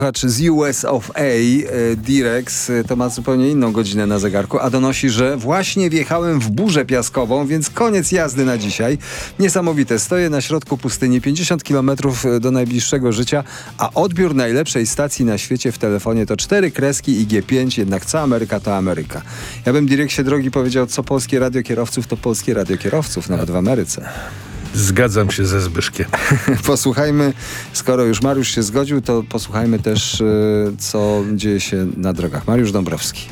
Z US of A, Direx, to ma zupełnie inną godzinę na zegarku, a donosi, że właśnie wjechałem w burzę piaskową, więc koniec jazdy na dzisiaj. Niesamowite, stoję na środku pustyni, 50 km do najbliższego życia, a odbiór najlepszej stacji na świecie w telefonie to 4 kreski i G5, jednak co Ameryka to Ameryka. Ja bym Direxie drogi powiedział, co polskie radio kierowców to polskie radio kierowców, nawet w Ameryce. Zgadzam się ze Zbyszkiem. Posłuchajmy, skoro już Mariusz się zgodził, to posłuchajmy też, co dzieje się na drogach. Mariusz Dąbrowski.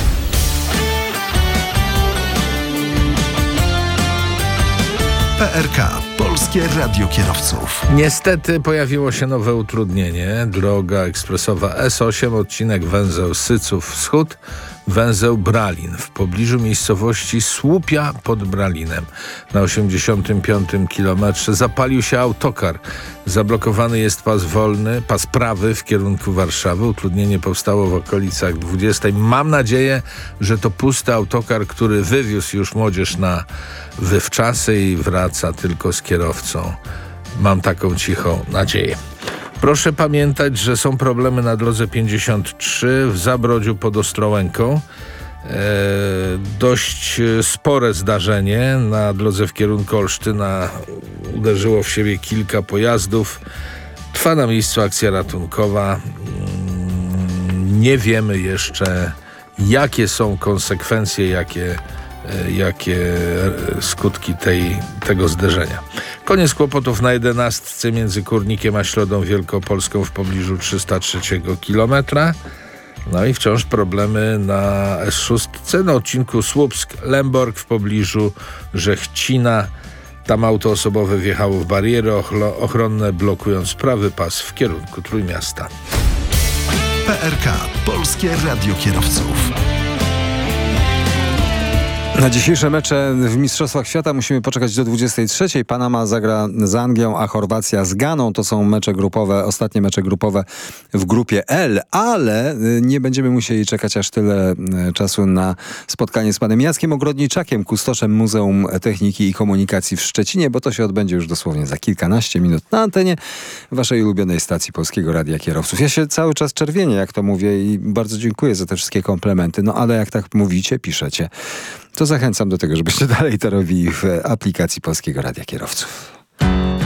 PRK, Polskie Radio Kierowców. Niestety pojawiło się nowe utrudnienie. Droga ekspresowa S8, odcinek węzeł Syców Wschód, węzeł Bralin w pobliżu miejscowości Słupia pod Bralinem. Na 85 kilometrze zapalił się autokar. Zablokowany jest pas wolny, pas prawy w kierunku Warszawy. Utrudnienie powstało w okolicach 20. Mam nadzieję, że to pusty autokar, który wywiózł już młodzież na wywczasy i wraca tylko z kierowcą. Mam taką cichą nadzieję. Proszę pamiętać, że są problemy na drodze 53 w Zabrodziu pod Ostrołęką. Dość spore zdarzenie na drodze w kierunku Olsztyna. Uderzyło w siebie kilka pojazdów. Trwa na miejscu akcja ratunkowa. Nie wiemy jeszcze, jakie są konsekwencje, jakie skutki tego zderzenia. Koniec kłopotów na 11 między Kurnikiem a Środą Wielkopolską w pobliżu 303 kilometra. No i wciąż problemy na S6 na odcinku Słupsk-Lęborg w pobliżu Żechcina. Tam auto osobowe wjechało w bariery ochronne, blokując prawy pas w kierunku Trójmiasta. PRK, Polskie Radio Kierowców. Na dzisiejsze mecze w Mistrzostwach Świata musimy poczekać do 23. Panama zagra z Anglią, a Chorwacja z Ganą. To są mecze grupowe, ostatnie mecze grupowe w grupie L, ale nie będziemy musieli czekać aż tyle czasu na spotkanie z panem Jackiem Ogrodniczakiem, kustoszem Muzeum Techniki i Komunikacji w Szczecinie, bo to się odbędzie już dosłownie za kilkanaście minut na antenie waszej ulubionej stacji Polskiego Radia Kierowców. Ja się cały czas czerwienię, jak to mówię, i bardzo dziękuję za te wszystkie komplementy, no ale jak tak mówicie, piszecie, to zachęcam do tego, żebyście dalej to robili w aplikacji Polskiego Radia Kierowców.